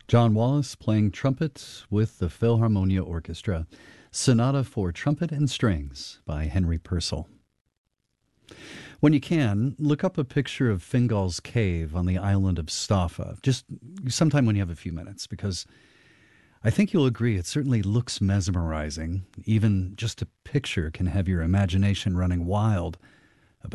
John Wallace playing trumpet with the Philharmonia Orchestra. Sonata for Trumpet and Strings by Henry Purcell. When you can, look up a picture of Fingal's Cave on the island of Staffa, just sometime when you have a few minutes, because I think you'll agree it certainly looks mesmerizing. Even just a picture can have your imagination running wild